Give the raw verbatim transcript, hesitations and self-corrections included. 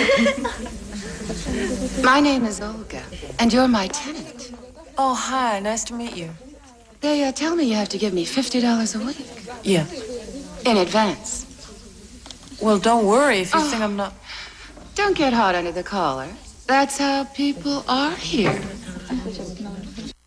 My name is Olga, and you're my tenant. Oh, hi. Nice to meet you. They uh, tell me you have to give me fifty dollars a week. Yeah. In advance. Well, don't worry if you Oh. think I'm not... Don't get hot under the collar. That's how people are here.